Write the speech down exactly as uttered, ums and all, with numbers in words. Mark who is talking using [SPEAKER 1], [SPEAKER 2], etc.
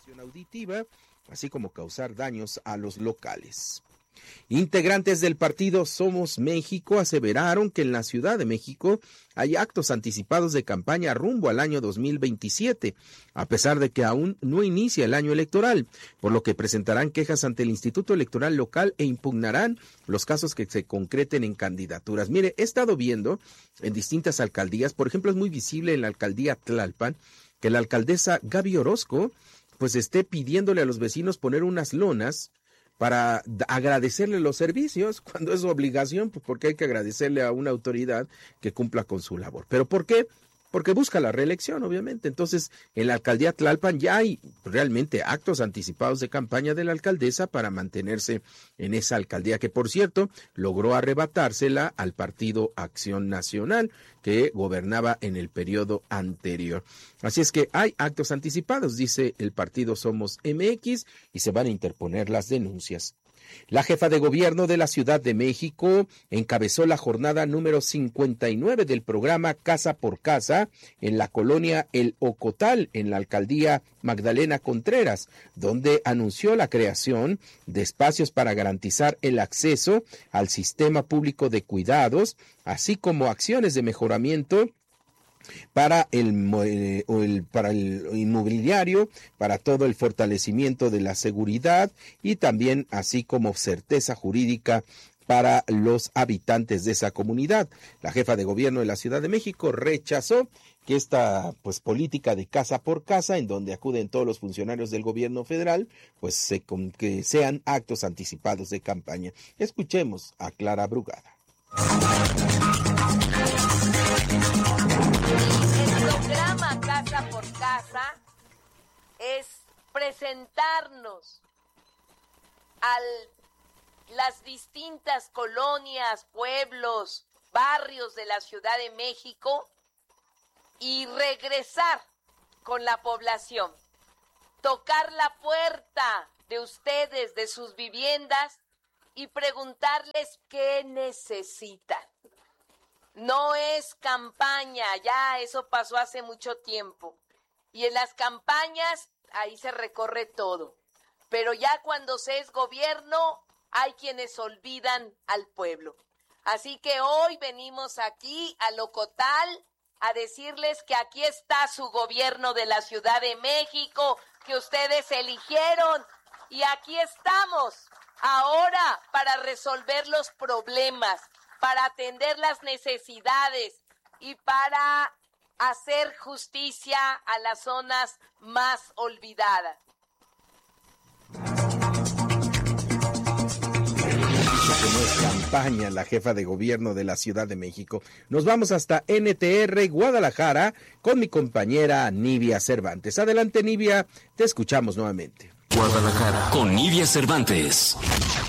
[SPEAKER 1] auditiva, así como causar daños a los locales. Integrantes del partido Somos México aseveraron que en la Ciudad de México hay actos anticipados de campaña rumbo al año dos mil veintisiete, a pesar de que aún no inicia el año electoral, por lo que presentarán quejas ante el Instituto Electoral Local e impugnarán los casos que se concreten en candidaturas. Mire, he estado viendo en distintas alcaldías, por ejemplo, es muy visible en la alcaldía Tlalpan, que la alcaldesa Gaby Orozco pues esté pidiéndole a los vecinos poner unas lonas para agradecerle los servicios, cuando es su obligación, pues porque hay que agradecerle a una autoridad que cumpla con su labor. ¿Pero por qué? Porque busca la reelección, obviamente. Entonces, en la alcaldía Tlalpan ya hay realmente actos anticipados de campaña de la alcaldesa para mantenerse en esa alcaldía, que por cierto, logró arrebatársela al Partido Acción Nacional, que gobernaba en el periodo anterior. Así es que hay actos anticipados, dice el partido Somos M X, y se van a interponer las denuncias. La jefa de gobierno de la Ciudad de México encabezó la jornada número cincuenta y nueve del programa Casa por Casa en la colonia El Ocotal, en la alcaldía Magdalena Contreras, donde anunció la creación de espacios para garantizar el acceso al sistema público de cuidados, así como acciones de mejoramiento para el, el, para el inmobiliario, para todo el fortalecimiento de la seguridad y también así como certeza jurídica para los habitantes de esa comunidad. La jefa de gobierno de la Ciudad de México rechazó que esta pues política de casa por casa, en donde acuden todos los funcionarios del gobierno federal, pues se, con, que sean actos anticipados de campaña. Escuchemos a Clara Brugada.
[SPEAKER 2] El programa Casa por Casa es presentarnos a las distintas colonias, pueblos, barrios de la Ciudad de México y regresar con la población, tocar la puerta de ustedes, de sus viviendas y preguntarles qué necesitan. No es campaña, ya eso pasó hace mucho tiempo. Y en las campañas, ahí se recorre todo. Pero ya cuando se es gobierno, hay quienes olvidan al pueblo. Así que hoy venimos aquí a Ocotal a decirles que aquí está su gobierno de la Ciudad de México, que ustedes eligieron. Y aquí estamos ahora para resolver los problemas, para atender las necesidades y para hacer justicia a las zonas más olvidadas.
[SPEAKER 1] Como es campaña la jefa de gobierno de la Ciudad de México. Nos vamos hasta N T R Guadalajara con mi compañera Nivia Cervantes. Adelante, Nivia, te escuchamos nuevamente.
[SPEAKER 3] Guadalajara con Nivia Cervantes.